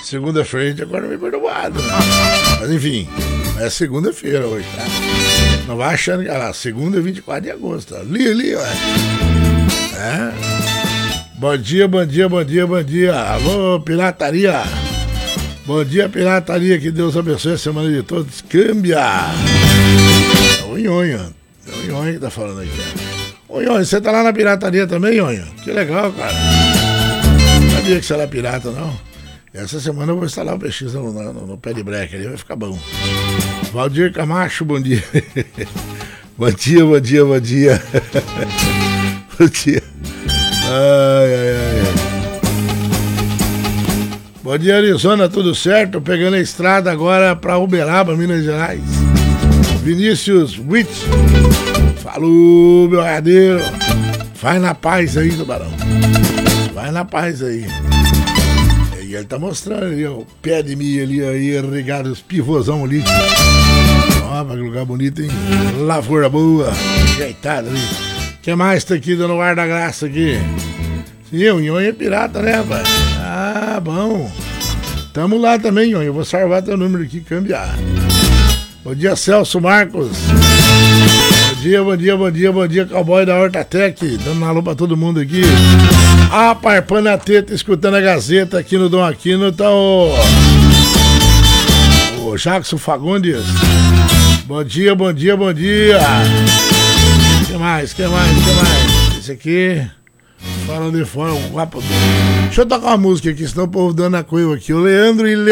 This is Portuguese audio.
Segunda-feira a gente acorda meio perturbado, né? Mas enfim, é segunda-feira hoje, tá? Não vai achando que lá, segunda, 24 de agosto. Ó. Ali, ó. É. Bom dia, bom dia, bom dia, bom dia. Alô, pirataria. Bom dia, pirataria. Que Deus abençoe a semana de todos. Câmbia. É o Nhonho. É o Nhonho que tá falando aqui. Ô, Nhonho, você tá lá na pirataria também, Nhonho? Que legal, cara. Não sabia que você era pirata, não. Essa semana eu vou instalar o PX no pé de breque ali, vai ficar bom. Valdir Camacho, bom dia. Bom dia, bom dia, bom dia. Bom dia. Ai. Bom dia, Arizona, tudo certo? Pegando a estrada agora pra Uberaba, Minas Gerais. Vinícius Witt. Falou, meu radeiro. Vai na paz aí, Tubarão. Vai na paz aí. E ele tá mostrando ali, ó, o pé de milho ali, aí, irrigado, os pivôzão ali. Ó, que lugar bonito, hein? Lavoura boa, ajeitada ali. O que mais tá aqui dando ar da graça aqui? Sim, o Nhonho é pirata, né, rapaz? Ah, bom. Tamo lá também, Nhonho. Eu vou salvar teu número aqui, cambiar. Bom dia, Celso Marcos. Bom dia, cowboy da Hortatec, dando alô pra todo mundo aqui. Parpando a teta, escutando a Gazeta aqui no Dom Aquino, tá o Jackson Fagundes. Bom dia. Que mais? Esse aqui, falando de fora, o guapo. Deixa eu tocar uma música aqui, senão o povo dando a coisa aqui. O Leandro e